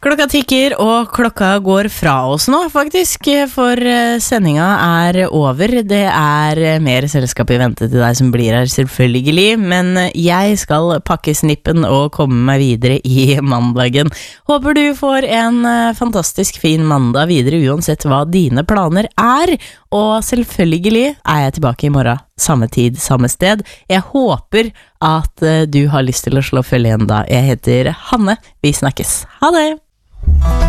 Klokka tikker, og klokka går fra oss nå, faktisk, for sendinga over. Det mer selskap I vente til deg som blir her, selvfølgelig, men jeg skal pakke snippen og komme meg videre I mandagen. Håper du får en fantastisk fin mandag videre, uansett hva dine planer og selvfølgelig jeg tilbake I morgen, samme tid, samme sted. Jeg håper at du har lyst til å slå følge igjen da. Jeg heter Hanne, vi snakkes. Ha det!